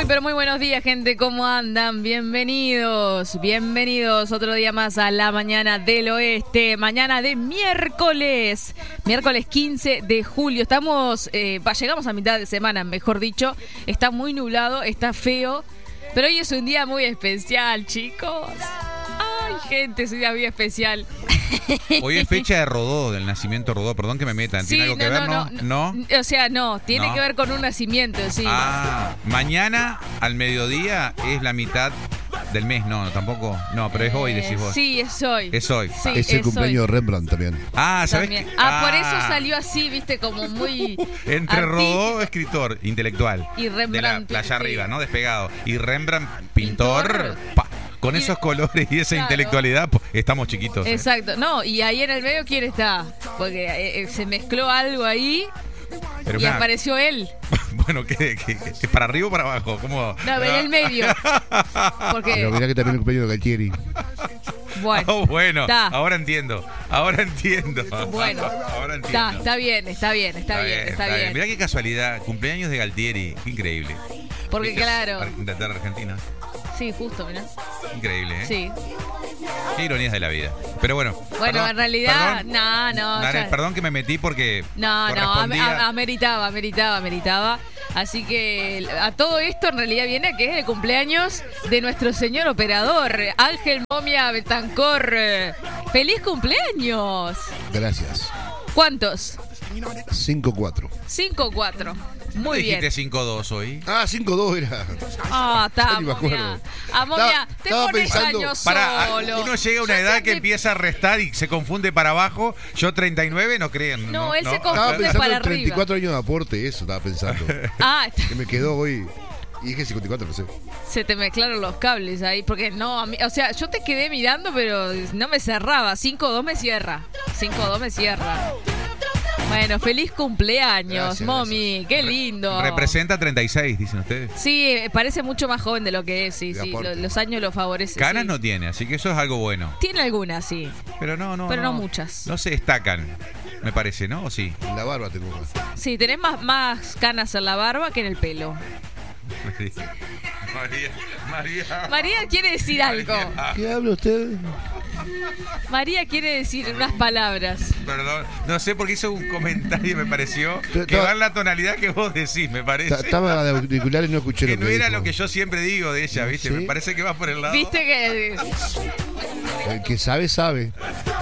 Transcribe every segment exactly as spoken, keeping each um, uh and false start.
Muy, pero muy buenos días, gente. ¿Cómo andan? Bienvenidos, bienvenidos otro día más a la mañana del oeste. Mañana de miércoles, miércoles quince de julio. Estamos, eh, llegamos a mitad de semana, mejor dicho. Está muy nublado, está feo, pero hoy es un día muy especial, chicos. Ay, gente, es un día muy especial. Hoy es fecha de Rodó, del nacimiento de Rodó. Perdón que me metan. ¿Tiene Sí, algo que no, ver? no, No, no, no. O sea, no, tiene No. que ver con un nacimiento, sí. Ah, mañana al mediodía es la mitad del mes. No, tampoco. No, pero es hoy, decís vos. Sí, es hoy. Es hoy. Sí, Es el es cumpleaños hoy. de Rembrandt también. Ah, ¿sabes También. qué? Ah, por eso salió así, viste, como muy... Entre artístico. Rodó, escritor, intelectual. Y Rembrandt, de la playa sí. arriba, ¿no? Despegado. Y Rembrandt, pintor. Pintor. Pa, con Y- esos colores y esa Claro. intelectualidad, pues, estamos chiquitos. ¿eh? Exacto. No, y ahí en el medio, ¿quién está? Porque eh, eh, se mezcló algo ahí Pero y mirá, apareció él. bueno, ¿qué, qué, qué- ¿para arriba o para abajo? ¿Cómo? No, en el medio. Porque, Pero mirá que también el cumpleaños de Galtieri. bueno, Oh, bueno, Está. ahora entiendo. Ahora entiendo. Bueno. ahora entiendo. está, está bien, está bien, está, bien, está bien. Mirá qué casualidad. Cumpleaños de Galtieri. Qué increíble. Porque ¿Viste? claro. Ar- Inglaterra, Argentina. Sí, justo, mirá. Increíble, ¿eh? Sí. Qué ironías de la vida. Pero bueno. Bueno, perdón, en realidad, perdón, no, no. Nare, ya- perdón que me metí porque. No, no, correspondía- am- am- ameritaba, ameritaba, ameritaba. Así que a todo esto en realidad viene a que es el cumpleaños de nuestro señor operador, Ángel Momia Betancor. ¡Feliz cumpleaños! Gracias. ¿Cuántos? cinco cuatro. Cinco o cuatro. ¿No Muy dijiste bien. cinco dos hoy? Ah, cinco dos era. Ah, está, Ya ni me acuerdo. Momia. Ah, Momia, Estaba- te estaba pones pensando- años Para, solo. uno llega a una Yo edad sé que empieza a restar y se confunde para abajo. Yo treinta y nueve, no creen. No, él se confunde. Estaba pensando para en treinta y cuatro años de aporte, eso estaba pensando. Ah, Que me quedó hoy. Y dije cincuenta y cuatro, no sé. se te mezclaron los cables ahí, porque no, a mí, o sea, yo te quedé mirando, pero no me cerraba. cinco dos me cierra. cinco dos me cierra. Bueno, feliz cumpleaños, Gracias, Momi, qué lindo. Representa treinta y seis, dicen ustedes. Sí, eh, parece mucho más joven de lo que es, sí, De sí, aporte. lo- los años lo favorecen. Canas sí. no tiene, así que eso es algo bueno. Tiene algunas, sí. Pero no, no. Pero no muchas. No se destacan, me parece, ¿no? ¿O sí? En la barba tengo más. Sí, tenés más, más canas en la barba que en el pelo. María, María. María quiere decir algo. ¿Qué habla usted? María quiere decir unas palabras. Perdón, no sé por qué hizo un comentario, me pareció Te- que te- va en la tonalidad que vos decís, me parece. Ta- Estaba de auricular y no escuché Que lo no que era dijo. lo que yo siempre digo de ella, ¿viste? ¿Sí? Me parece que va por el lado. Viste que... El que sabe, sabe.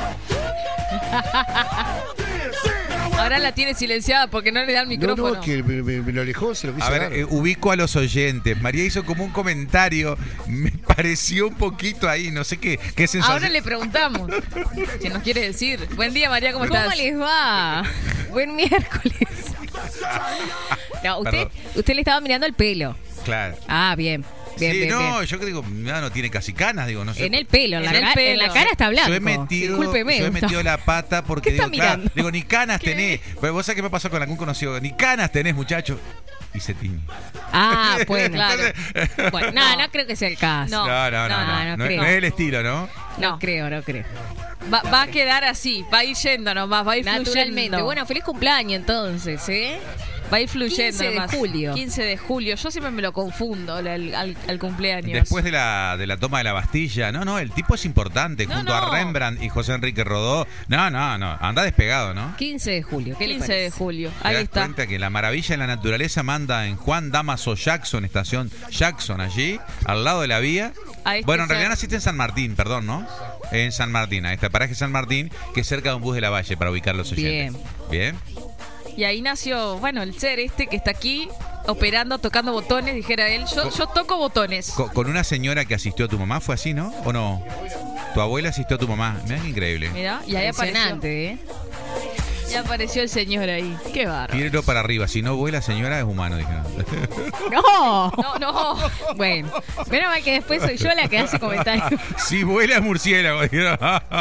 Ahora la tiene silenciada porque no le da el No, micrófono. no, que me, me- me lo alejó, se lo quise A ver, dar. eh, ubico a los oyentes. María hizo como un comentario, me pareció un poquito ahí, no sé qué, qué sensación. Ahora le preguntamos qué nos quiere decir. Buen día, María, ¿cómo, ¿Cómo estás? les va? Buen miércoles. No, usted, Perdón. usted le estaba mirando el pelo. Claro. Ah, bien. Bien, sí, bien, no, bien. yo que digo, no, no tiene casi canas, digo, no sé. En el pelo, en, En la, el ca- pelo. en la cara está blanco. Yo he metido, Discúlpeme. yo he Gustavo. metido la pata porque ¿Qué está digo, claro, mirando? digo, ni canas tenés. Pero vos sabés qué me pasó con algún conocido, ni canas tenés, muchacho. Y se tiñe. Ah, bueno. Claro. Bueno, no, no creo que sea el caso. No. No, no, no, no, no, no no, es- creo. no es el estilo, ¿no? No creo, no creo. Va, va a quedar así, va a ir yendo nomás, va a ir Naturalmente. fluyendo. Bueno, feliz cumpleaños entonces, ¿eh? va a ir fluyendo quince de nomás. julio. quince de julio. Yo siempre me lo confundo al, al- al cumpleaños. Después de la, de la toma de la Bastilla, no, no, el tipo es importante, No, junto no. a Rembrandt y José Enrique Rodó. No, no, no, anda despegado, ¿no? quince de julio. ¿Qué le quince de parece? julio. Te Ahí das está. cuenta que la maravilla de la naturaleza manda en Juan Damaso Jackson, estación Jackson, allí, al lado de la vía. Ahí está. Bueno, en realidad naciste en San Martín, perdón, ¿no? En San Martín, ahí está, paraje San Martín, que es cerca de un bus de la Valle, para ubicar los oyentes. Bien. Y ahí nació, bueno, el ser este que está aquí operando, tocando botones, dijera él. Yo, yo toco botones. Co- Con una señora que asistió a tu mamá, ¿fue así, no? ¿O no? Tu abuela asistió a tu mamá. Mirá qué increíble. Mira, y ahí apareció, Impresionante, ¿eh? y apareció el señor ahí. Qué bárbaro. Tírelo para arriba, si no vuela señora es humano, dijeron. ¡No! No, no. Bueno, menos mal que después soy yo la que hace comentarios. Si vuela es murciélago, dijeron.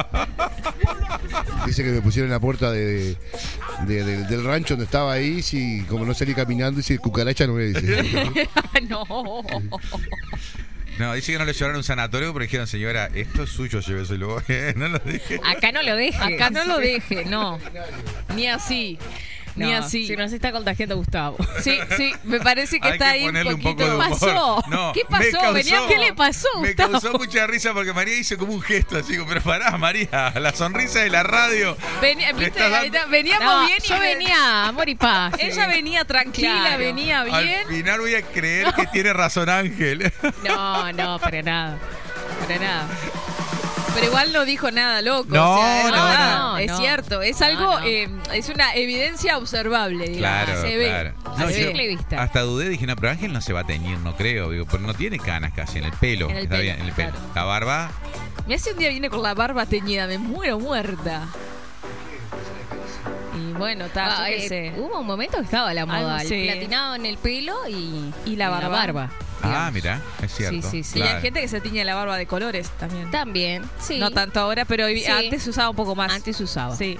Dice que me pusieron en la puerta de, de- de- del rancho donde estaba ahí, si como no salí caminando, dice cucaracha no me dice. No. No, dice que no le llevaron a un sanatorio, pero dijeron, señora, esto es suyo, lléveselo. No lo dije. Acá no lo deje. Acá no lo deje, no. Ni así. Ni No, así. Si nos está contagiando Gustavo. Sí, sí, me parece que Hay está que ahí un ponerle un poquito. poco de ¿Qué humor. pasó? No, ¿Qué me pasó? causó- Venía- ¿Qué le pasó, Me Gustavo? causó mucha risa porque María hizo como un gesto así, como, pero pará, María, la sonrisa de la radio. Venía, Le ¿viste? estás Ahí dando- está, veníamos No, bien y yo venía amor y paz. ella venía tranquila, Claro. venía bien. Al final voy a creer que tiene razón Ángel. No, no, para nada. Para nada. Pero igual no dijo nada loco. No, o sea, es no, verdad, no. es No. cierto. Es No, algo, no. eh, es una evidencia observable, digamos. Claro, se ve. claro. se No, ve. yo- simple vista. Hasta dudé, dije, no, pero Ángel no se va a teñir, no creo. Digo, pero no tiene canas casi en el pelo. En el Está pelo, bien, en el pelo. claro. La barba, Mirá si un día viene con la barba teñida, me muero muerta. Y bueno, está, Ah, yo qué eh, sé. hubo un momento que estaba la moda, Algo, sí. el platinado en el pelo y, Y la barba. ah, digamos. mira, es cierto. Sí, sí, sí. Y Claro. hay gente que se tiñe la barba de colores también. También, sí. No tanto ahora, pero Sí. antes se usaba un poco más. Antes se usaba. Sí.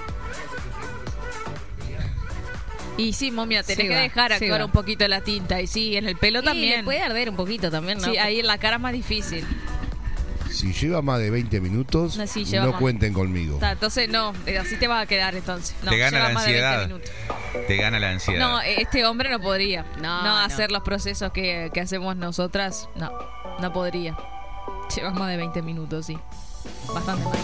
Y sí, momia, tenés Sí que va, dejar sí actuar va. un poquito la tinta. Y sí, en el pelo Y también. le puede arder un poquito también, ¿no? Sí, ahí en la cara es más difícil. Si lleva más de veinte minutos, No, sí, lleva no más. cuenten conmigo. Está, entonces no, eh, así te vas a quedar entonces. No, Te gana lleva la más de veinte ansiedad. minutos. Te gana la ansiedad. No, eh, este hombre no podría. No, No, no. hacer los procesos que, que hacemos nosotras. No, no podría. Lleva más de veinte minutos, sí. Bastante mal.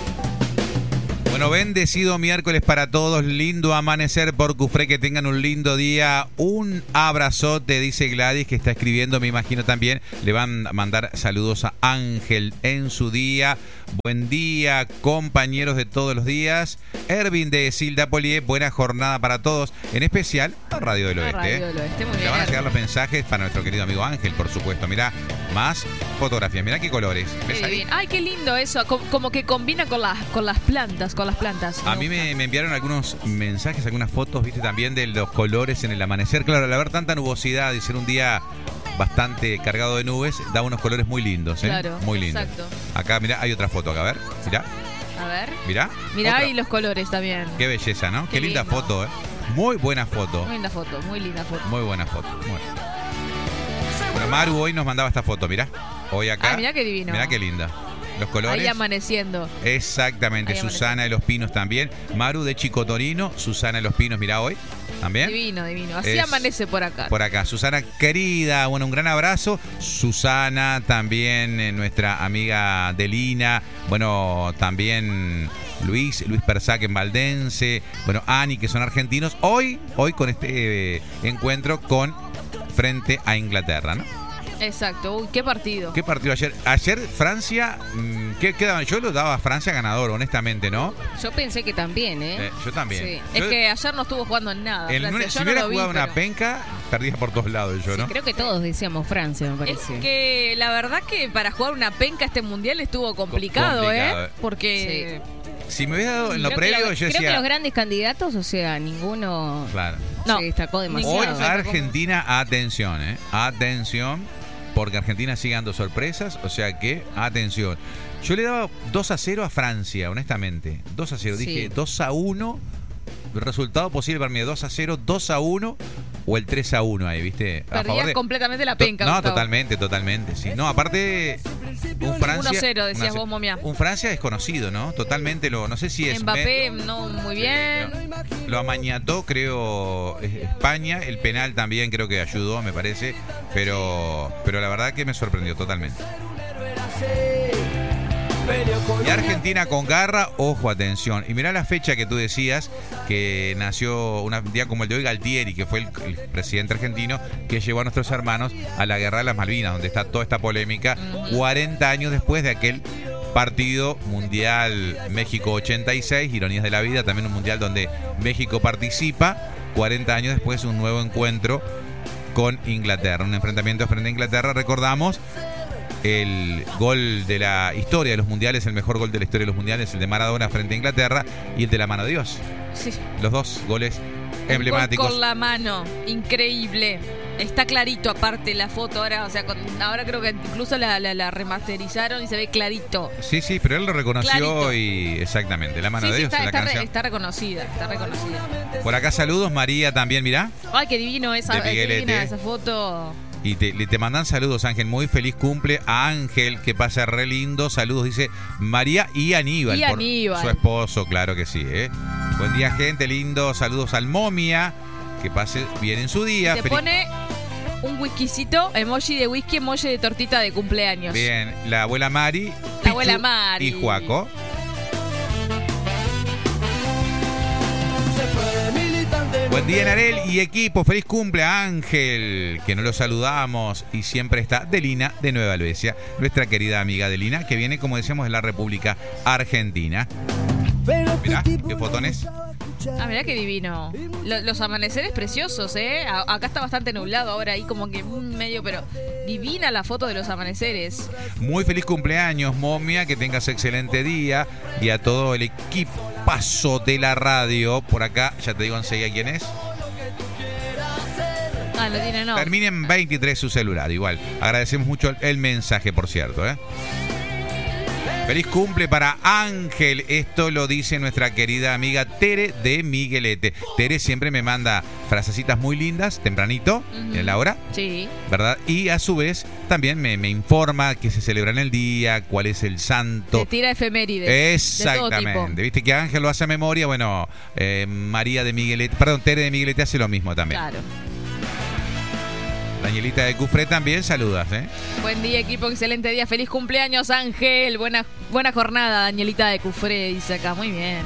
Bueno, bendecido miércoles para todos, lindo amanecer por Cufré, que tengan un lindo día, un abrazote, dice Gladys, que está escribiendo, me imagino también, le van a mandar saludos a Ángel en su día, buen día, compañeros de todos los días, Ervin de Silda Polié, buena jornada para todos, en especial a Radio del A Oeste. Radio del Oeste, muy Ya bien. van a llegar los mensajes para nuestro querido amigo Ángel, por supuesto, mirá, más fotografías, mirá qué colores, ¿ves Qué ahí? divino. Ay, qué lindo eso, co- como que combina con las con las plantas, con las plantas. A mí me, me enviaron algunos mensajes, algunas fotos, viste, también de los colores en el amanecer. Claro, al haber tanta nubosidad y ser un día bastante cargado de nubes, da unos colores muy lindos, ¿eh? Claro, muy lindos. exacto. Acá, mirá, hay otra foto acá, a ver, mirá, A ver. mirá. Mirá Otra. ahí los colores también. Qué belleza, ¿no? Qué, Qué linda lindo. foto, ¿eh? Muy buena foto, Muy linda foto, muy linda foto. muy buena foto. Muy. Bueno, Maru hoy nos mandaba esta foto, mirá. Hoy acá. Ay, mirá qué divino. Mirá qué linda. Los colores. Ahí amaneciendo. Exactamente, Ahí Susana de los Pinos también. Maru de Chico Torino, Susana de los Pinos, mirá hoy. También. Divino, divino. Así Es amanece por acá. Por acá, Susana querida, bueno, un gran abrazo. Susana, también eh, nuestra amiga Delina, bueno, también Luis, Luis Persac en Valdense, bueno, Ani, que son argentinos. Hoy, hoy con este eh, encuentro con frente a Inglaterra, ¿no? Exacto. Uy, qué partido. ¿Qué partido ayer? Ayer Francia, mmm, ¿qué quedaba? Yo lo daba a Francia ganador, honestamente, ¿no? Yo pensé que también, ¿eh? Eh, yo también. Sí. Es Yo- que ayer no estuvo jugando en nada. el- Francia. si Yo no hubiera lo vi, jugado una pero- penca, perdía por todos lados yo, ¿no? Creo que todos decíamos Francia, me Es parece. que la verdad que para jugar una penca este mundial estuvo complicado, complicado, ¿eh? eh. Porque Si me hubiera dado en lo Creo que previo, la- yo creo decía... que los grandes candidatos, o sea, ninguno Claro. No. se destacó Hoy demasiado. Argentina, atención, ¿eh? Atención, porque Argentina sigue dando sorpresas, o sea que, atención. Yo le daba dos a cero a Francia, honestamente. dos a cero. Sí. Dije dos a uno, resultado posible para mí, dos a cero, dos a uno o el tres a uno ahí, ¿viste? A perdías completamente la To- penca. No, Gustavo. totalmente, totalmente, sí. No, aparte, un Francia... uno cero, decías una- vos, momia. Un Francia desconocido, ¿no? Totalmente lo... No sé si es... Mbappé, me- no muy bien. no. Lo amañató, creo, eh, España. El penal también creo que ayudó, me parece. Pero, pero la verdad que me sorprendió totalmente. Y Argentina con garra, ojo, atención. Y mirá la fecha que tú decías, que nació un día como el de hoy Galtieri, que fue el, el presidente argentino que llevó a nuestros hermanos a la guerra de las Malvinas, donde está toda esta polémica, cuarenta años después de aquel partido mundial México ochenta y seis, ironías de la vida, también un mundial donde México participa, cuarenta años después un nuevo encuentro con Inglaterra, un enfrentamiento frente a Inglaterra, recordamos. El gol de la historia de los mundiales, el mejor gol de la historia de los mundiales, el de Maradona frente a Inglaterra y el de la mano de Dios. Sí. Los dos goles Un emblemáticos. gol con la mano, increíble. Está clarito aparte la foto ahora, o sea, con- ahora creo que incluso la, la- la remasterizaron y se ve clarito. Sí, sí, pero él lo reconoció Clarito. y exactamente, la mano Sí, de sí, Dios está, en la está re- canción. está reconocida, está reconocida. Por acá saludos, María también, mirá. Ay, qué divino esa, De qué Miguelete. divina esa foto. Y te, le- te mandan saludos, Ángel. Muy feliz cumple a Ángel, que pasa re lindo. Saludos, dice María y Aníbal. Y por Aníbal. Su esposo, claro que sí. ¿eh? Buen día, gente, lindo. Saludos al Momia. que pase bien en su día. Te Feliz- pone un whiskycito, emoji de whisky, emoji de tortita de cumpleaños. Bien, la abuela Mari, La Pichu abuela Mari. y Juaco. Buen día, Narel y equipo. Feliz cumple a Ángel, que no lo saludamos y siempre está Delina de Nueva Helvecia, nuestra querida amiga Delina, que viene, como decíamos, de la República Argentina. Mirá, qué fotones. Ah, mirá qué divino. Lo- los amaneceres preciosos, ¿eh? A- acá está bastante nublado ahora, ahí como que mm, medio, pero divina la foto de los amaneceres. Muy feliz cumpleaños, momia, que tengas excelente día. Y a todo el equipazo de la radio, por acá, ya te digo enseguida quién es. Ah, lo tiene, no. Termina en veintitrés su celular, igual. Agradecemos mucho el, el mensaje, por cierto, ¿eh? Feliz cumple para Ángel. Esto lo dice nuestra querida amiga Tere de Miguelete. Tere siempre me manda frasecitas muy lindas, tempranito, Ujú. en la hora, Sí. ¿verdad? Y a su vez también me, me informa que se celebra en el día, cuál es el santo. Te tira efemérides. De todo Exactamente. tipo. Viste que Ángel lo hace a memoria. Bueno, eh, María de Miguelete, perdón, Tere de Miguelete hace lo mismo también. Claro. Danielita de Cufré también saludas, ¿eh? Buen día, equipo. Excelente día. Feliz cumpleaños, Ángel. Buena, buena jornada, Danielita de Cufré, dice acá. Muy bien.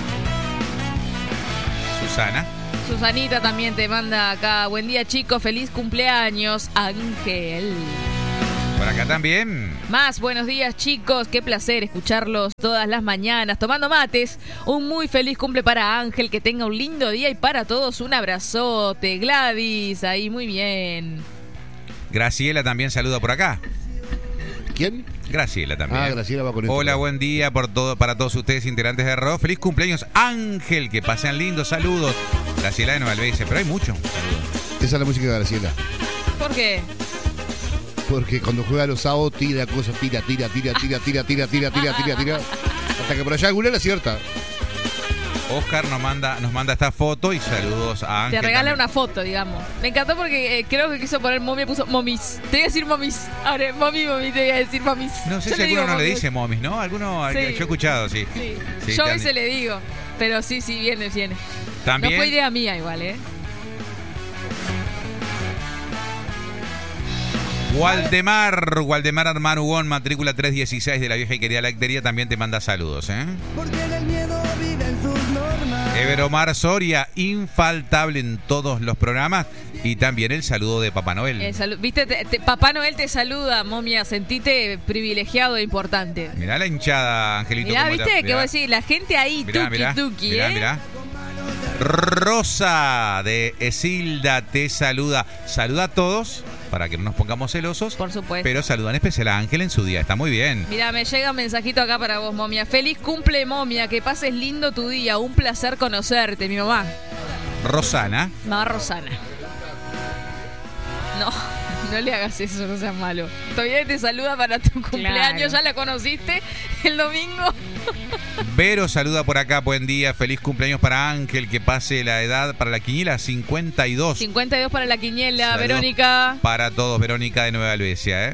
Susana. Susanita también te manda acá. Buen día, chicos. Feliz cumpleaños, Ángel. Por acá también. Más, buenos días, chicos. Qué placer escucharlos todas las mañanas tomando mates. Un muy feliz cumple para Ángel. Que tenga un lindo día y para todos un abrazote. Gladys, ahí muy bien. Graciela también saluda por acá. ¿Quién? Graciela también. Ah, Graciela va con esto. Hola, buen día por todo, para todos ustedes integrantes de R O. Feliz cumpleaños, Ángel. Que pasen lindos saludos. Graciela de Nueva Helvecia, pero hay muchos saludos. Esa es la música de Graciela. ¿Por qué? Porque cuando juega los sábados tira cosas, tira, tira, tira, tira, tira, tira, tira, tira, tira, tira. Hasta que por allá alguna la cierta. Oscar nos manda, nos manda esta foto y saludos a Ángel. Te regala también. una foto, digamos. Me encantó porque eh, creo que quiso poner momia, puso momis. Te voy a decir momis. Ahora, momi, momi, te voy a decir momis. No sé Yo si le digo alguno no le momis. dice momis, ¿no? Alguno, Sí. yo he escuchado, sí. Sí. Sí, Yo a también. veces le digo. Pero sí, sí, viene, viene. También. No fue idea mía igual, ¿eh? Waldemar, Waldemar Armanugón, matrícula tres dieciséis de la vieja y querida lactería, también te manda saludos, ¿eh? Porque en el miedo viven sus normas. Everomar Soria, infaltable en todos los programas, y también el saludo de Papá Noel. Eh, salu- Viste, te- te- Papá Noel te saluda, momia. Sentite privilegiado e importante. Mirá la hinchada, Angelito. Mirá, cómo viste, te- que mirá. vos decís, la gente ahí, Mirá, tuki, mirá, tuki, mirá, ¿eh? mirá. Rosa de Esilda te saluda. Saluda a todos para que no nos pongamos celosos. Por supuesto. Pero saluda en especial a Ángel en su día. Está muy bien. Mira, me llega un mensajito acá para vos, momia. Feliz cumple, momia. Que pases lindo tu día. Un placer conocerte, mi mamá. Rosana. Mamá Rosana. No, no le hagas eso, no seas malo. Todavía te saluda para tu cumpleaños. ¿Ya la conociste el domingo? Vero saluda por acá. Buen día. Feliz cumpleaños para Ángel. Que pase la edad para la quiniela cincuenta y dos. cincuenta y dos para la quiniela, Saludos Verónica. Para todos. Verónica de Nueva Helvecia, ¿eh?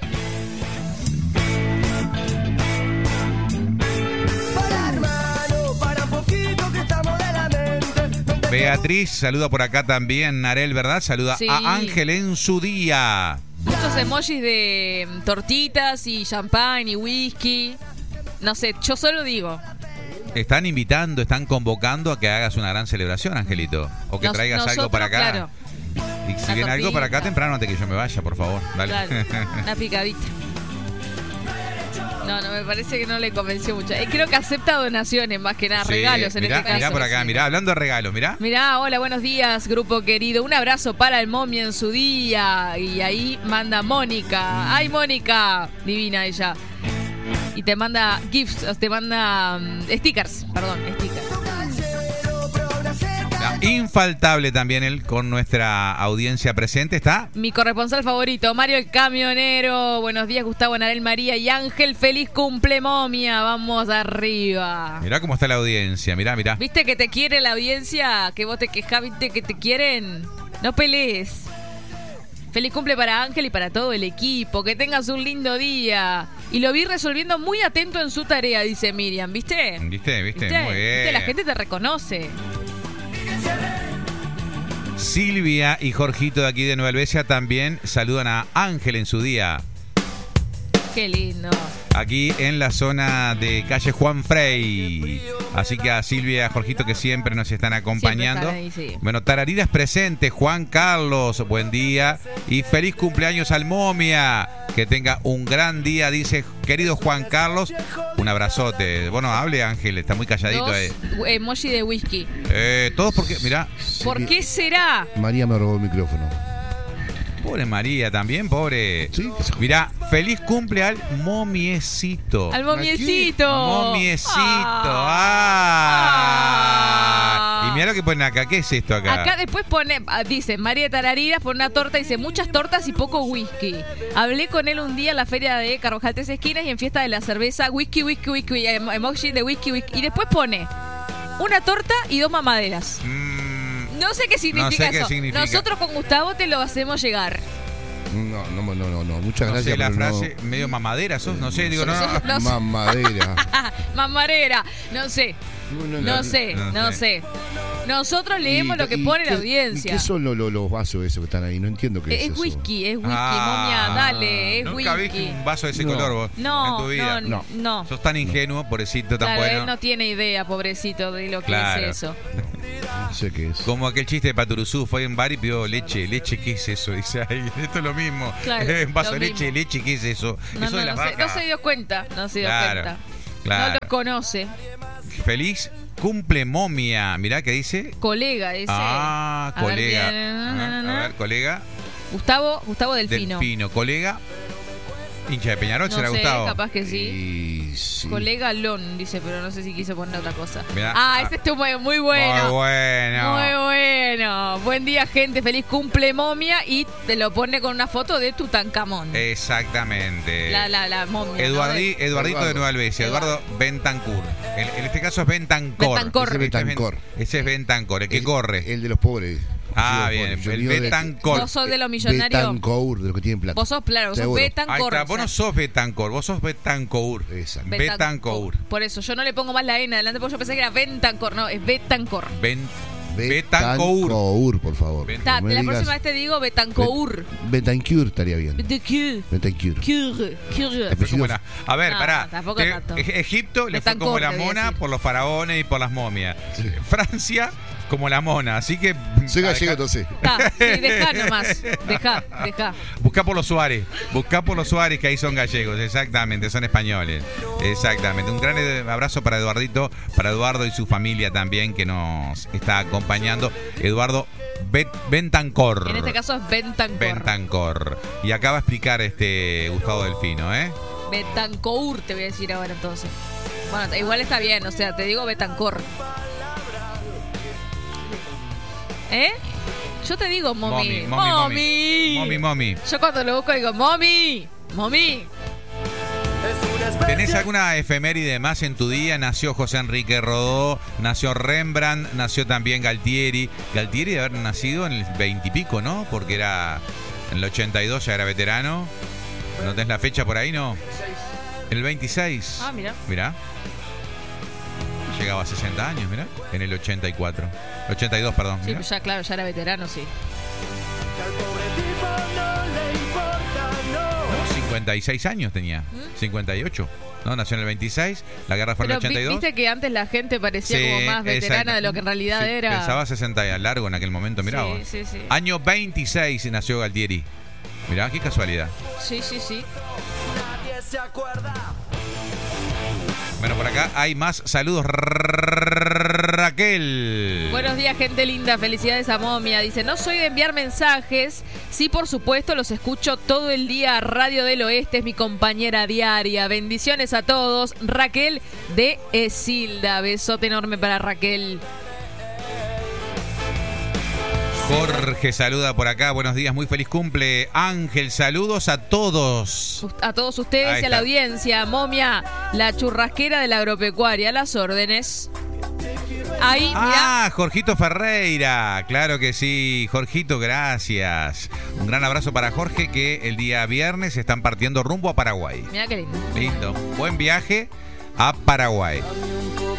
Para hermano, para un poquito que estamos de la mente. Beatriz saluda por acá también. Narel, ¿verdad? Saluda Sí. a Ángel en su día. Muchos emojis de mm, tortitas y champán y whisky. No sé, yo solo digo. Están invitando, están convocando a que hagas una gran celebración, Angelito. O que Nos- traigas algo nosotros, para acá. claro. Y si Una viene algo para acá tortita. temprano antes que yo me vaya, por favor. Dale. Claro, una picadita. No, no, me parece que no le convenció mucho. Eh, creo que acepta donaciones más que nada, Sí, regalos en mirá, este caso. mirá por acá, mirá, hablando de regalos, mirá. Mirá, hola, buenos días, grupo querido. Un abrazo para el momia en su día. Y ahí manda Mónica. ¡Ay, Mónica! Divina ella. Y te manda gifts, te manda um, stickers, perdón, stickers. Ah, infaltable también él con nuestra audiencia presente está. Mi corresponsal favorito, Mario el Camionero. Buenos días, Gustavo, Narel, María y Ángel. Feliz cumple, momia. Vamos arriba. Mirá cómo está la audiencia, mirá, mirá. ¿Viste que te quiere la audiencia? Que vos te quejás, ¿viste que te quieren? No pelees. Feliz cumple para Ángel y para todo el equipo. Que tengas un lindo día. Y lo vi resolviendo muy atento en su tarea, dice Miriam. ¿Viste? ¿Viste? ¿Viste? ¿Viste? Muy bien. ¿Viste? La gente te reconoce. Silvia y Jorgito de aquí de Nueva Helvecia también saludan a Ángel en su día. Qué lindo. Aquí en la zona de calle Juan Frey. Así que a Silvia y a Jorgito que siempre nos están acompañando. Siempre están ahí, sí. Bueno, Tararidas presente, Juan Carlos, buen día. Y feliz cumpleaños al Momia. Que tenga un gran día, dice querido Juan Carlos. Un abrazote. Bueno, hable Ángel, está muy calladito. Dos Eh. emoji de whisky. Eh, todos porque, mirá, ¿Por qué será? María me robó el micrófono. pobre María también, pobre. Sí, que se joda. Mirá, feliz cumple al Momiecito. Al momiecito. Momiecito. Ah. Ah. Y mirá lo que ponen acá. ¿Qué es esto acá? Acá después pone, ah, dice, María Tararidas pone una torta, dice, muchas tortas y poco whisky. Hablé con él un día en la feria de Carvajal Tres Esquinas y en fiesta de la cerveza, whisky, whisky, whisky, em- emoji de whisky, whisky. Y después pone una torta y dos mamaderas. Mm, No sé qué significa No sé qué eso. significa. Nosotros con Gustavo te lo hacemos llegar. No, no, no, no, no. Muchas no gracias. sé la pero no- frase, medio mamadera, sos, no sé, digo, no, no. No sé. Mamadera. Mamarera, no sé, no sé, no no sé. sé. Nosotros leemos Y- lo que y pone qué- la audiencia. ¿Y qué son los, los- los vasos esos que están ahí? No entiendo qué es, Es eso. whisky, es whisky, Ah, momia, dale, es ¿Nunca viste whisky. un vaso de ese No. color vos No, en tu vida? no, no, no. Sos tan ingenuo, pobrecito, tan Claro, bueno. él no tiene idea, pobrecito, de lo que Claro. es eso. No sé qué es. Como aquel chiste de Paturuzú, fue en bar y pidió leche. ¿Leche qué es eso? Dice, ay, esto es lo mismo. Claro, un vaso lo de leche, mismo. leche, ¿qué es eso? No, eso no, de las no, se, no vacas. se dio cuenta, no se dio Claro, cuenta. claro. No lo conoce. Feliz cumple momia. Mirá que dice. Colega ese. Ah, A ver, colega. bien, na, na, Ah, na. A ver, colega. Gustavo, Gustavo Delfino. Delfino. Colega. Hincha de Peñarol, No será sé, Gustavo. capaz que sí. Y sí. Colega Lon, dice, pero no sé si quiso poner otra cosa. Mirá. Ah, ese estuvo muy, muy bueno. Muy bueno. Muy bueno. Buen día, gente. Feliz cumple, momia. Y te lo pone con una foto de Tutankamón. Exactamente. La, la, la momia. Eduardi- ¿no? Eduardito de Nueva Helvecia, Eduardo Bentancur. En, en este caso es Bentancor. Bentancor. Ese es Este es Ben- Bentancor. Ese es Bentancor, el que El- corre. El de los pobres. Ah, Sí, bien, los pobres. Yo el mío de- Betancor. Vos sos de los millonarios. Betancourt, de los que tienen plata. Vos sos, claro, vos sos Seguro. Ahí Betancor. está, vos no sos Betancor, vos sos Betancor. Exacto. Betancor. Por eso, yo no le pongo más la N adelante porque yo pensé que era Bentancor. No, es Betancor. Ben, Betancourt. Betancourt, por favor. Ben- Ta, No me la digas- próxima vez te digo Betancour. Betancourt estaría bien. Betancour. Betancourt. Cure, cure. Fue como la- a ver, No, pará. tampoco Te- tanto. E- Egipto le fue Betancor, como la te voy a mona decir. por los faraones y por las momias. Francia como la mona, así que. Soy Ah, gallego, dejá- entonces. Ta, sí, dejá nomás. Dejá, dejá. Buscá por los Suárez, buscá por los Suárez que ahí son gallegos, exactamente, son españoles. Exactamente. Un gran ed- abrazo para Eduardito, para Eduardo y su familia también que nos está acompañando. Eduardo Bet- Bentancor. En este caso es Bentancor. Bentancor. Y acá va a explicar este Gustavo Delfino, ¿eh? Betancour, te voy a decir ahora entonces. Bueno, igual está bien, o sea, te digo Betancor. ¿Eh? Yo te digo mommy. Mommy, mommy, mommy. Mommy, mommy. Yo cuando lo busco digo mommy. Mommy. ¿Tenés alguna efeméride más en tu día? Nació José Enrique Rodó, nació Rembrandt, nació también Galtieri. Galtieri de haber nacido en el veintipico, ¿no? Porque era en el ochenta y dos, ya era veterano. ¿No tenés la fecha por ahí, no? El veintiséis. Ah, mira. Mirá. Llegaba a sesenta años, mirá. En el ochenta y cuatro. ochenta y dos, perdón. Sí, mirá. pues ya, claro, ya era veterano, sí. No, cincuenta y seis años tenía. cincuenta y ocho. ¿No? Nació en el veintiséis. La guerra fue en el Pero ochenta y vi- dos. viste que antes la gente parecía como más veterana exacto. de lo que en realidad Sí, era. Pensaba sesenta a largo en aquel momento, mirá Sí, vos. sí, sí. Año veintiséis nació Galtieri. Mirá, qué casualidad. Sí, sí, sí. Bueno, por acá hay más saludos. Raquel. Buenos días, gente linda. Felicidades a Momia. Dice, no soy de enviar mensajes. Sí, por supuesto, los escucho todo el día. Radio del Oeste es mi compañera diaria. Bendiciones a todos. Raquel de Esilda. Besote enorme para Raquel. Jorge saluda por acá. Buenos días, muy feliz cumple. Ángel, saludos a todos. A todos ustedes Ahí y a la está. audiencia. Momia, la churrasquera de la agropecuaria. A las órdenes. Ahí, mirá. Ah, Jorgito Ferreira. Claro que sí. Jorgito, gracias. Un gran abrazo para Jorge que el día viernes están partiendo rumbo a Paraguay. Mirá qué lindo. Lindo. Buen viaje a Paraguay.